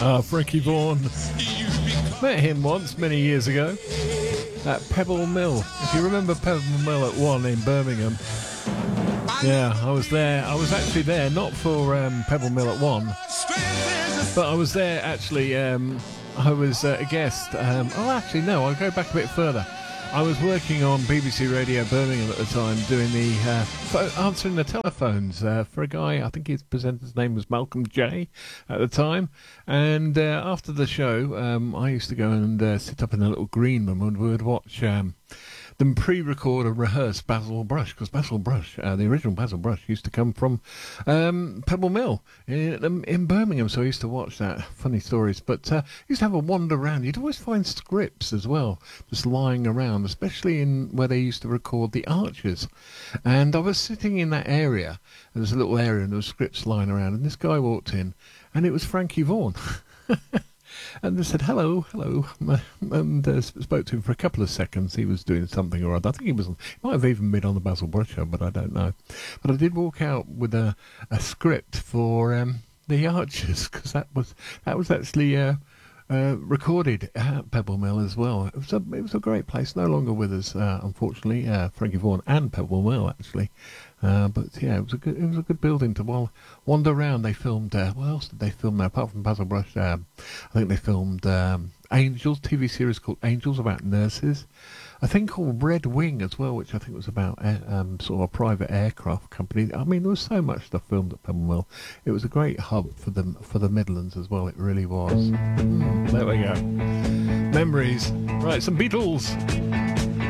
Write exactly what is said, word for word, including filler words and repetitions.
Ah, Frankie Vaughan. Met him once, many years ago, at Pebble Mill. If you remember Pebble Mill at one in Birmingham. Yeah, I was there. I was actually there, not for um, Pebble Mill at one, but I was there actually. Um, I was uh, a guest. Um, oh, actually, no, I'll go back a bit further. I was working on B B C Radio Birmingham at the time, doing the uh, pho- answering the telephones uh, for a guy. I think his presenter's name was Malcolm J at the time. And uh, after the show, um, I used to go and uh, sit up in a little green room and we would watch um, them pre-record and rehearse Basil Brush, because Basil Brush, uh, the original Basil Brush, used to come from um, Pebble Mill in, um, in Birmingham, so I used to watch that. Funny stories. But uh, used to have a wander around. You'd always find scripts as well, just lying around, especially in where they used to record The Archers. And I was sitting in that area, there was a little area, and there were scripts lying around, and this guy walked in, and it was Frankie Vaughan. And they said, hello, hello, and uh, spoke to him for a couple of seconds. He was doing something or other. I think he was, he might have even been on the Basil Brush show, but I don't know. But I did walk out with a, a script for um, The Archers, because that was, that was actually uh, uh, recorded at Pebble Mill as well. It was a, it was a great place, no longer with us, uh, unfortunately, uh, Frankie Vaughan and Pebble Mill, actually. Uh, but yeah, it was a good. It was a good building to well, wander around. They filmed. Uh, what else did they film there apart from Basil Brush? Um, I think they filmed um, Angels, T V series called Angels about nurses. A thing called Red Wing as well, which I think was about air, um, sort of a private aircraft company. I mean, there was so much stuff filmed at Pebble Mill. It was a great hub for the for the Midlands as well. It really was. Mm, there we go. Memories. Right, some Beatles.